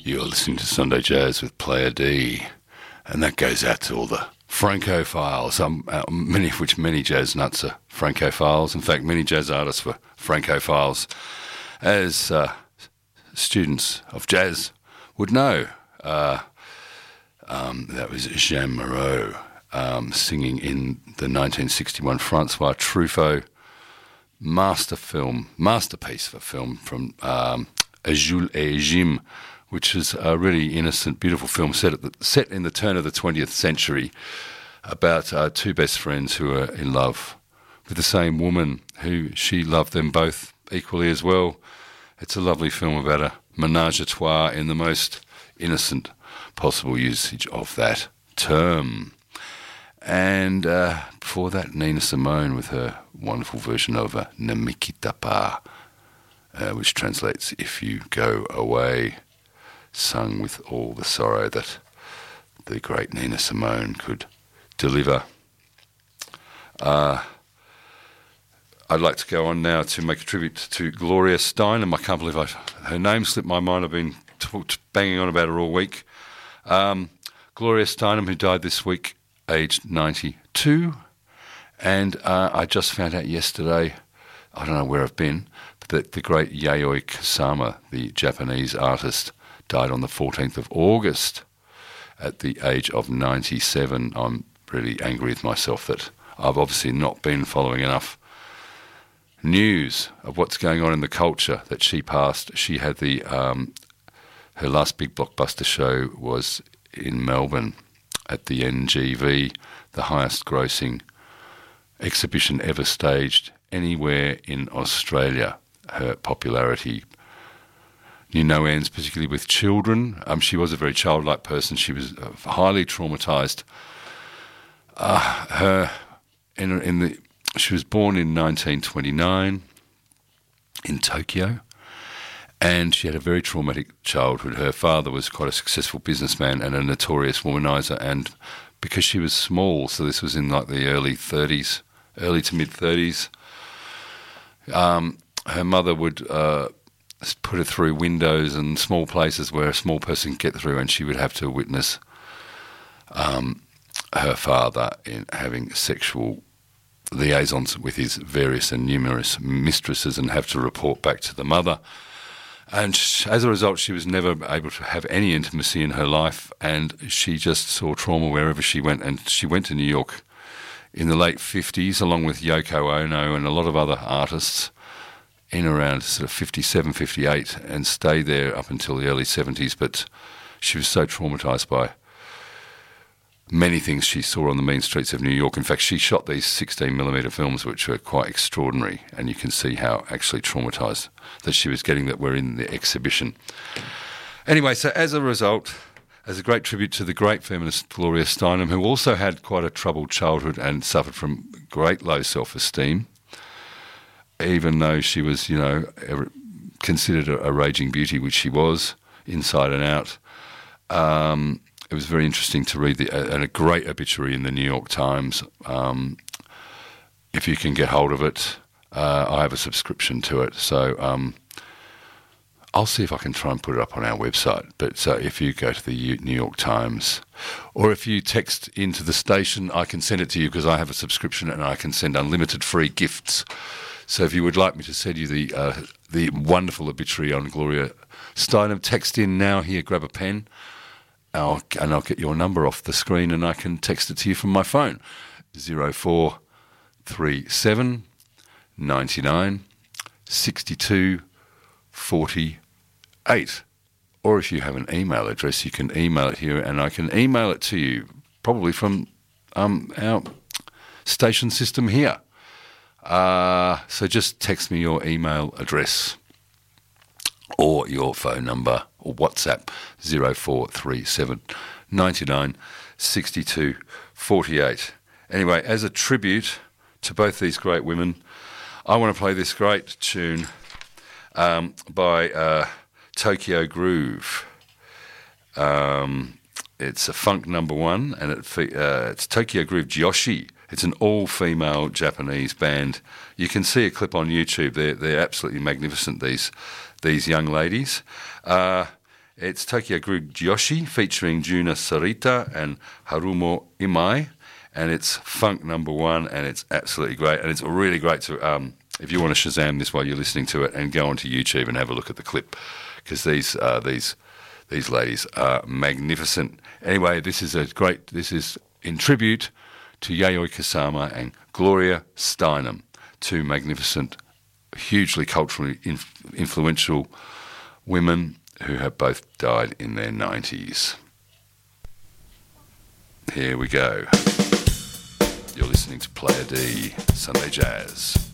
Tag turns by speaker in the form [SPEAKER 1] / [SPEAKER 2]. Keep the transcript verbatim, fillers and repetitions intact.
[SPEAKER 1] You're listening to Sunday Jazz with Player D, and that goes out to all the Francophiles, um, uh, many of which many jazz nuts are Francophiles. In fact, many jazz artists were Francophiles, as uh, students of jazz would know. Uh, um, that was Jean Moreau um, singing in the nineteen sixty-one Francois Truffaut master film, masterpiece of a film from um, Jules et Jim, which is a really innocent, beautiful film set at the, set in the turn of the twentieth century about uh, two best friends who are in love with the same woman who she loved them both equally as well. It's a lovely film about a menage a trois in the most innocent possible usage of that term. And uh, before that, Nina Simone with her wonderful version of uh, Ne me quitte pas, uh, which translates "If You Go Away," sung with all the sorrow that the great Nina Simone could deliver. Uh, I'd like to go on now to make a tribute to Gloria Steinem. I can't believe I, her name slipped my mind. I've been t- t- banging on about her all week. Um, Gloria Steinem, who died this week, aged ninety-two. And uh, I just found out yesterday, I don't know where I've been, but that the great Yayoi Kusama, the Japanese artist, died on the fourteenth of August at the age of ninety-seven. I'm really angry with myself that I've obviously not been following enough news of what's going on in the culture that she passed. She had the, um, her last big blockbuster show was in Melbourne at the N G V, the highest grossing exhibition ever staged anywhere in Australia. Her popularity knew no ends, particularly with children. Um, she was a very childlike person. She was uh, highly traumatised. Uh, her in, in the she was born in nineteen twenty-nine in Tokyo, and she had a very traumatic childhood. Her father was quite a successful businessman and a notorious womanizer, and because she was small, so this was in like the early thirties, early to mid thirties, um, her mother would uh, put her through windows and small places where a small person could get through, and she would have to witness um, her father in having sexual liaisons with his various and numerous mistresses and have to report back to the mother. And as a result, she was never able to have any intimacy in her life, and she just saw trauma wherever she went. And she went to New York in the late fifties, along with Yoko Ono and a lot of other artists, in around sort of fifty-seven, fifty-eight, and stayed there up until the early seventies. But she was so traumatised by many things she saw on the mean streets of New York. In fact, she shot these sixteen millimetre films, which were quite extraordinary, and you can see how actually traumatised that she was getting that were in the exhibition. Anyway, so as a result, as a great tribute to the great feminist Gloria Steinem, who also had quite a troubled childhood and suffered from great low self-esteem, even though she was, you know, considered a, a raging beauty, which she was, inside and out. Um... It was very interesting to read the, uh, a great obituary in the New York Times. Um, if you can get hold of it, uh, I have a subscription to it. So um, I'll see if I can try and put it up on our website. But so if you go to the New York Times, or if you text into the station, I can send it to you because I have a subscription and I can send unlimited free gifts. So if you would like me to send you the uh, the wonderful obituary on Gloria Steinem, text in now here, grab a pen. I'll, and I'll get your number off the screen and I can text it to you from my phone, zero four three seven, nine nine, six two, four eight. Or if you have an email address, you can email it here and I can email it to you, probably from um, our station system here. Uh, so just text me your email address or your phone number, or WhatsApp, zero four three seven, nine nine, six two, four eight. Anyway, as a tribute to both these great women, I want to play this great tune um, by uh, Tokyo Groove. Um, it's a funk number one, and it fe- uh, it's Tokyo Groove Joshi. It's an all-female Japanese band. You can see a clip on YouTube. They're, they're absolutely magnificent, these these young ladies. Uh, It's Tokyo Groove Joshi featuring Juna Sarita and Harumo Imai, and it's funk number one, and it's absolutely great. And it's really great to, um, if you want to Shazam this while you're listening to it, and go onto YouTube and have a look at the clip, because these uh, these these ladies are magnificent. Anyway, this is a great. This is in tribute to Yayoi Kusama and Gloria Steinem, two magnificent, hugely culturally inf- influential women who have both died in their nineties. Here we go. You're listening to Player D, Sunday Jazz.